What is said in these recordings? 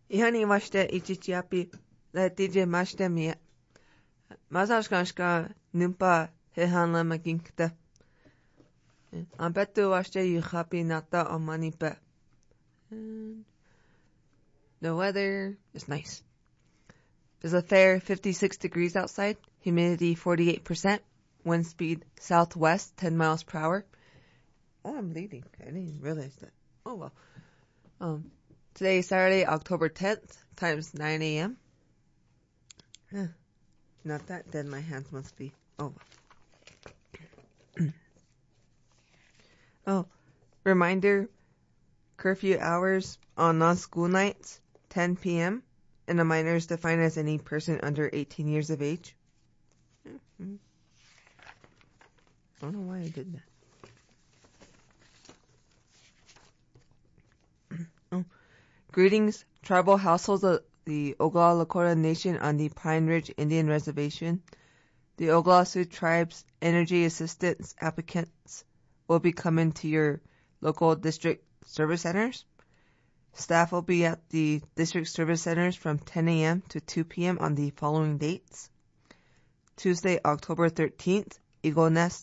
Ihani washte ichichiapi la DJ mashte mia. Mazashkanshka nimpa hehanla maginkta. Ambetu washte yuhapi nata omanipe. The weather is nice. There's a fair 56 degrees outside, humidity 48%, wind speed southwest 10 miles per hour. Oh, I'm bleeding. I didn't realize that. Oh well. Today is Saturday, October 10th, times 9 a.m. Not that dead, my hands must be. Oh. Oh, reminder, curfew hours on non-school nights, 10 p.m., and a minor is defined as any person under 18 years of age. I don't know why I did that. Oh. Greetings, tribal households of the Oglala Lakota Nation on the Pine Ridge Indian Reservation. The Oglala Sioux Tribe's energy assistance applicants will be coming to your local district service centers. Staff will be at the district service centers from 10 a.m. to 2 p.m. on the following dates. Tuesday, October 13th, Eagle Nest,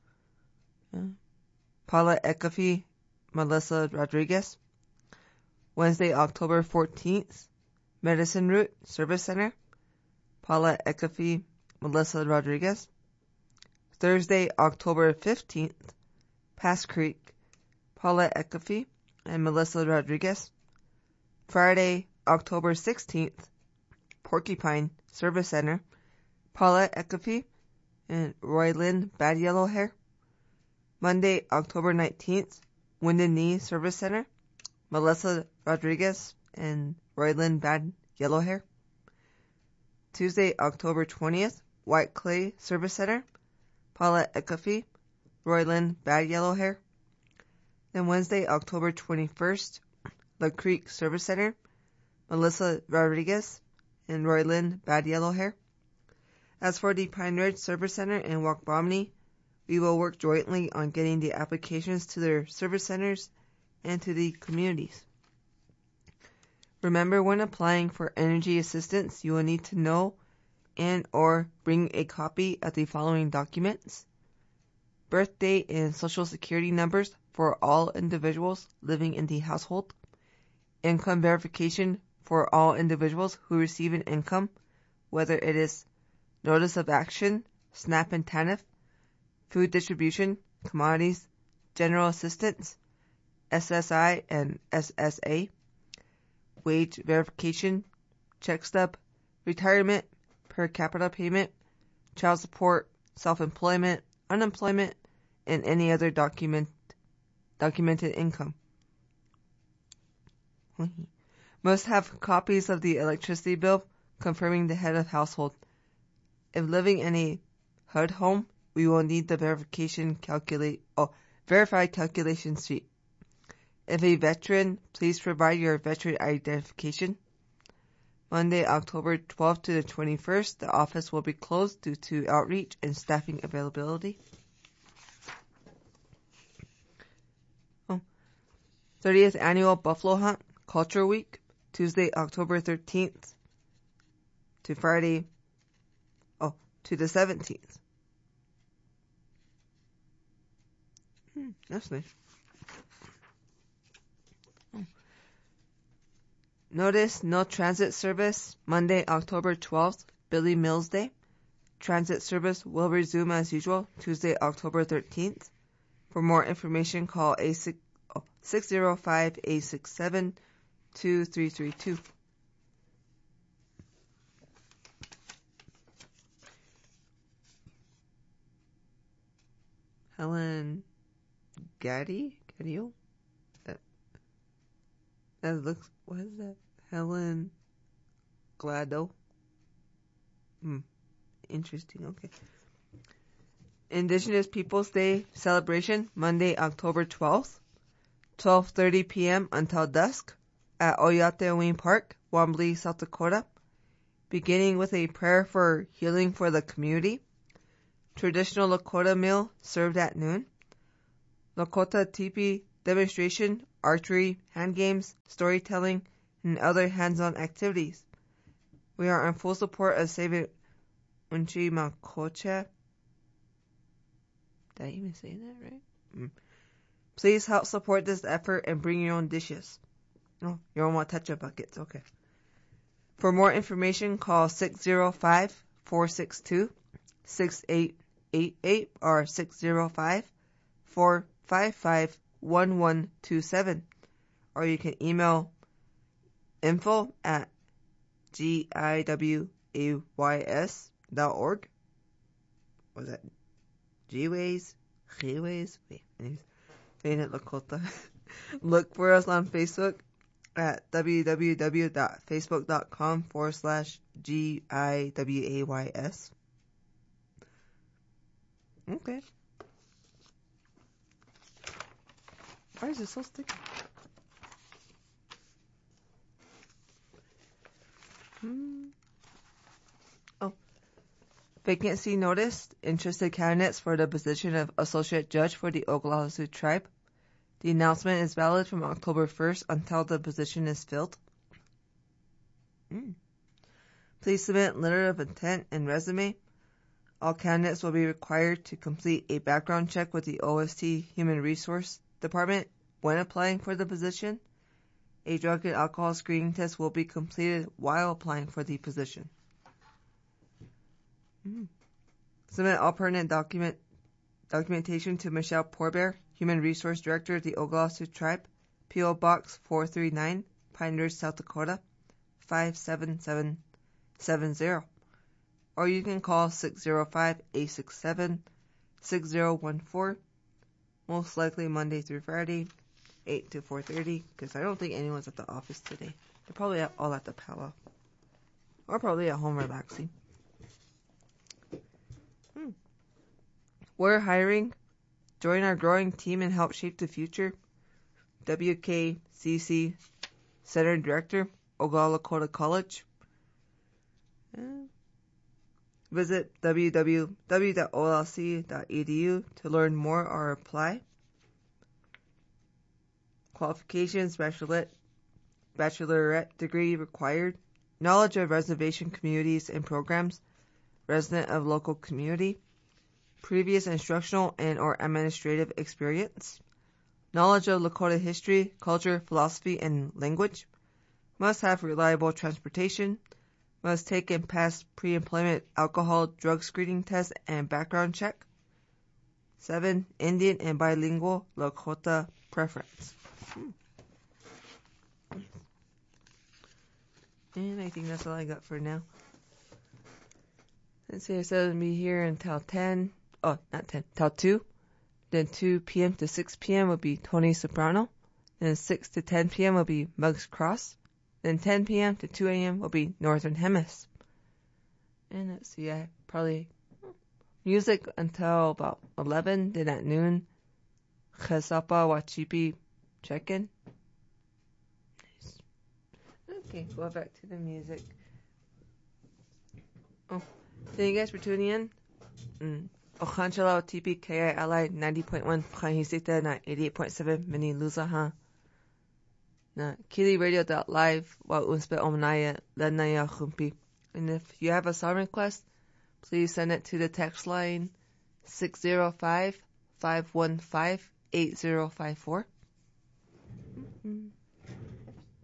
Paula Ekafi, Melissa Rodriguez. Wednesday, October 14th, Medicine Root Service Center, Paula Ekafi, Melissa Rodriguez. Thursday, October 15th, Pass Creek, Paula Ekafi and Melissa Rodriguez. Friday, October 16th, Porcupine Service Center, Paula Ekafi and Roylyn Bad Yellow Hair. Monday, October 19th, Wounded Knee Service Center, Melissa Rodriguez and Roylyn Bad Yellow Hair. Tuesday, October 20th, White Clay Service Center, Paula Ekafi, Roylyn Bad Yellow Hair. Then Wednesday, October 21st, La Creek Service Center, Melissa Rodriguez and Roylyn Bad Yellow Hair. As for the Pine Ridge Service Center in Wakbomni, we will work jointly on getting the applications to their service centers and to the communities. Remember, when applying for energy assistance, you will need to know and or bring a copy of the following documents: birth date and social security numbers for all individuals living in the household, income verification for all individuals who receive an income, whether it is notice of action, SNAP and TANF, food distribution, commodities, general assistance, SSI and SSA, wage verification, check stub, retirement, per capita payment, child support, self-employment, unemployment, and any other documented income. Must have copies of the electricity bill confirming the head of household. If living in a HUD home, we will need the verified calculation sheet. If a veteran, please provide your veteran identification. Monday, October 12th to the 21st, the office will be closed due to outreach and staffing availability. 30th Annual Buffalo Hunt Culture Week, Tuesday, October 13th to Friday, to the 17th. That's nice. Notice no transit service Monday, October 12th, Billy Mills Day. Transit service will resume as usual Tuesday, October 13th. For more information, call 605-867-2332. Helen Gadio? That looks, what is that? Helen Glado? Interesting, okay. Indigenous Peoples Day celebration, Monday, October 12th, 12:30 p.m. until dusk at Oyatewin Park, Wombly, South Dakota, beginning with a prayer for healing for the community. Traditional Lakota meal served at noon. Lakota teepee demonstration, archery, hand games, storytelling, and other hands-on activities. We are in full support of saving Unchi Makocha. Did I even say that right? Please help support this effort and bring your own dishes. Oh, your own Watecha buckets, okay. For more information, call 605-462-6888 or 605-455-1127. Or you can email info@giways.org. Was that G-Ways? G-Ways? Wait, Lakota. Look for us on Facebook at www.facebook.com/GIWAYS. Okay. Why is it so sticky? Oh. Vacancy notice. Interested candidates for the position of Associate Judge for the Oglala Sioux Tribe. The announcement is valid from October 1st until the position is filled. Please submit letter of intent and resume. All candidates will be required to complete a background check with the OST Human Resource Department when applying for the position. A drug and alcohol screening test will be completed while applying for the position. Submit all pertinent documentation to Michelle Porbear, Human Resource Director of the Oglala Sioux Tribe, P.O. Box 439, Pine Ridge, South Dakota, 57770. Or you can call 605-867-6014, most likely Monday through Friday, 8 to 4:30, because I don't think anyone's at the office today. They're probably all at the powwow. Or probably at home relaxing. We're hiring. Join our growing team and help shape the future. WKCC Center Director, Oglala Lakota College. Visit www.olc.edu to learn more or apply. Qualifications: bachelorette degree required. Knowledge of reservation communities and programs. Resident of local community. Previous instructional and or administrative experience. Knowledge of Lakota history, culture, philosophy, and language. Must have reliable transportation. Must take and pass pre-employment alcohol drug screening test and background check. 7. Indian and bilingual Lakota preference. And I think that's all I got for now. Let's see, I said I'd be here until 10. Oh, not 10, till 2. Then 2 p.m. to 6 p.m. will be Tony Soprano. Then 6 to 10 p.m. will be Muggs Cross. Then 10 p.m. to 2 a.m. will be Northern Hemis. And let's see, I probably music until about 11. Then at noon, Chesapa Wachipi check-in. Nice. Okay, go back to the music. Oh, thank you guys for tuning in. Ochanchala Tipi KILI 90.1 Pchahisita na 88.7 Mini Luzaha. Na KiliRadio.live wa unspe omnaya lenaya chumpi. And if you have a song request, please send it to the text line 605-515-8054.